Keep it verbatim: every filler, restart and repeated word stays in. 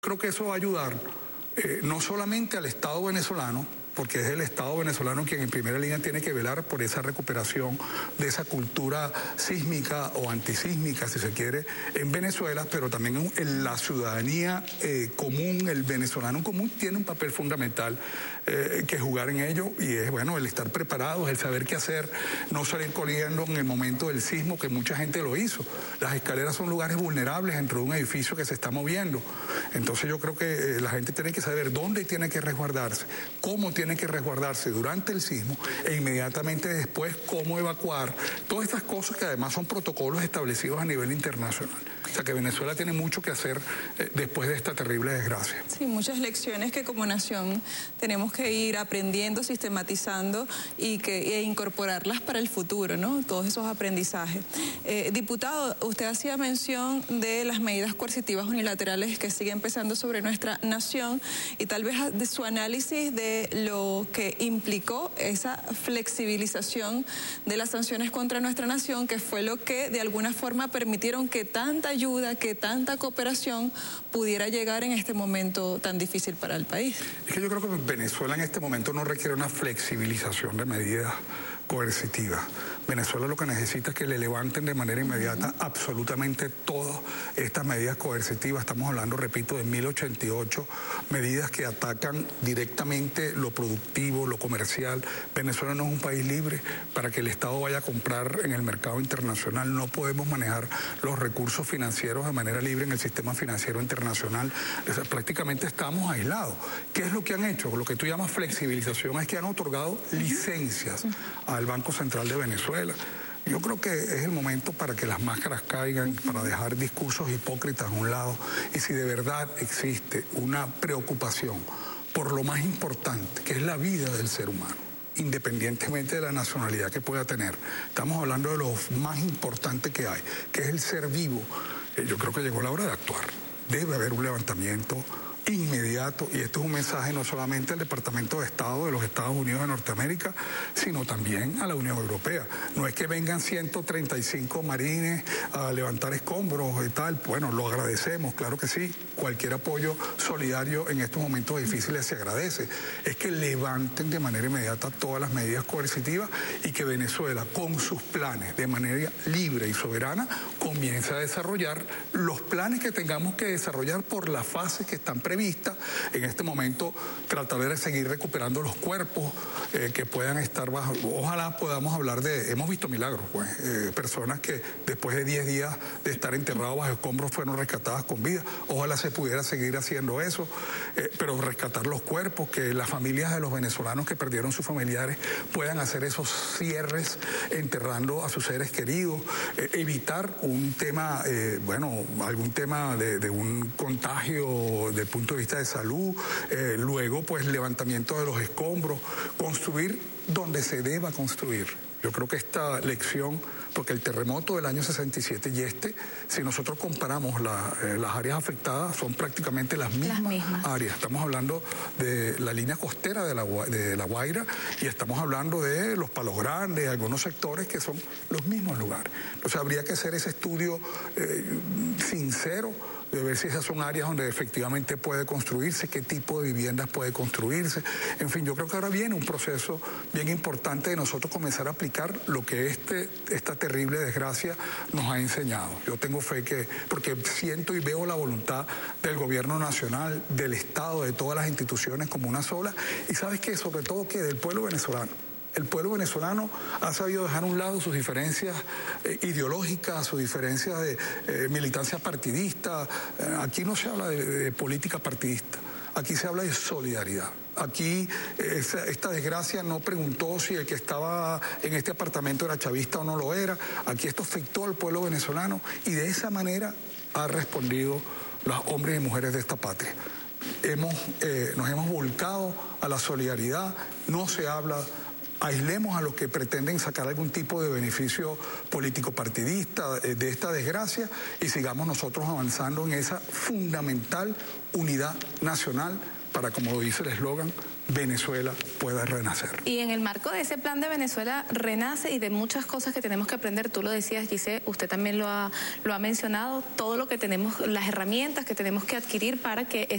Creo que eso va a ayudar eh, no solamente al Estado venezolano, porque es el Estado venezolano quien en primera línea tiene que velar por esa recuperación de esa cultura sísmica o antisísmica, si se quiere, en Venezuela, pero también en la ciudadanía eh, común, el venezolano común tiene un papel fundamental eh, que jugar en ello, y es, bueno, el estar preparados, el saber qué hacer, no salir corriendo en el momento del sismo, que mucha gente lo hizo. Las escaleras son lugares vulnerables dentro de un edificio que se está moviendo. Entonces yo creo que eh, la gente tiene que saber dónde tiene que resguardarse, cómo tiene que resguardarse durante el sismo e inmediatamente después cómo evacuar. Todas estas cosas que además son protocolos establecidos a nivel internacional. O sea que Venezuela tiene mucho que hacer eh, después de esta terrible desgracia. Sí, muchas lecciones que como nación tenemos que ir aprendiendo, sistematizando y que e incorporarlas para el futuro, ¿no? Todos esos aprendizajes. Eh, diputado, usted hacía mención de las medidas coercitivas unilaterales que siguen pesando sobre nuestra nación y tal vez de su análisis de lo que implicó esa flexibilización de las sanciones contra nuestra nación, que fue lo que de alguna forma permitieron que tanta ayuda, que tanta cooperación pudiera llegar en este momento tan difícil para el país. Es que yo creo que Venezuela en este momento no requiere una flexibilización de medidas coercitivas. Venezuela lo que necesita es que le levanten de manera inmediata uh-huh. absolutamente todas estas medidas coercitivas. Estamos hablando, repito, de mil ochenta y ocho medidas que atacan directamente lo productivo, lo comercial. Venezuela no es un país libre para que el Estado vaya a comprar en el mercado internacional. No podemos manejar los recursos financieros de manera libre en el sistema financiero internacional. O sea, prácticamente estamos aislados. ¿Qué es lo que han hecho? Lo que tú llamas flexibilización es que han otorgado licencias al Banco Central de Venezuela. Yo creo que es el momento para que las máscaras caigan, para dejar discursos hipócritas a un lado, y si de verdad existe una preocupación por lo más importante, que es la vida del ser humano, independientemente de la nacionalidad que pueda tener. Estamos hablando de lo más importante que hay, que es el ser vivo. Yo creo que llegó la hora de actuar. Debe haber un levantamiento inmediato, y esto es un mensaje no solamente al Departamento de Estado de los Estados Unidos de Norteamérica, sino también a la Unión Europea. No es que vengan ciento treinta y cinco marines a levantar escombros y tal. Bueno, lo agradecemos, claro que sí. Cualquier apoyo solidario en estos momentos difíciles se agradece. Es que levanten de manera inmediata todas las medidas coercitivas y que Venezuela, con sus planes de manera libre y soberana, comience a desarrollar los planes que tengamos que desarrollar por la fase que están prevista. En este momento tratar de seguir recuperando los cuerpos eh, que puedan estar bajo. Ojalá podamos hablar de, hemos visto milagros, pues, eh, personas que después de diez días de estar enterrados bajo escombros fueron rescatadas con vida. Ojalá se pudiera seguir haciendo eso, eh, pero rescatar los cuerpos, que las familias de los venezolanos que perdieron sus familiares puedan hacer esos cierres enterrando a sus seres queridos, eh, evitar un tema, eh, bueno, algún tema de, de un contagio de punto de vista de salud, eh, luego pues levantamiento de los escombros, construir donde se deba construir. Yo creo que esta lección, porque el terremoto del año sesenta y siete y este, si nosotros comparamos la, eh, las áreas afectadas, son prácticamente las mismas, las mismas áreas. Estamos hablando de la línea costera de la, de la Guaira, y estamos hablando de los Palos Grandes, algunos sectores que son los mismos lugares. Entonces habría que hacer ese estudio eh, sincero, de ver si esas son áreas donde efectivamente puede construirse, qué tipo de viviendas puede construirse. En fin, yo creo que ahora viene un proceso bien importante de nosotros comenzar a aplicar lo que este, esta terrible desgracia nos ha enseñado. Yo tengo fe que, porque siento y veo la voluntad del gobierno nacional, del Estado, de todas las instituciones como una sola, y sabes qué, sobre todo que del pueblo venezolano. El pueblo venezolano ha sabido dejar a un lado sus diferencias eh, ideológicas, sus diferencias de eh, militancia partidista. Eh, aquí no se habla de, de política partidista, aquí se habla de solidaridad. Aquí eh, esta, esta desgracia no preguntó si el que estaba en este apartamento era chavista o no lo era. Aquí esto afectó al pueblo venezolano, y de esa manera ha respondido los hombres y mujeres de esta patria. Hemos, eh, nos hemos volcado a la solidaridad, no se habla. Aislemos a los que pretenden sacar algún tipo de beneficio político partidista de esta desgracia, y sigamos nosotros avanzando en esa fundamental unidad nacional para, como dice el eslogan, Venezuela pueda renacer. Y en el marco de ese plan de Venezuela renace y de muchas cosas que tenemos que aprender, tú lo decías, Giselle, usted también lo ha, lo ha mencionado, todo lo que tenemos, las herramientas que tenemos que adquirir para que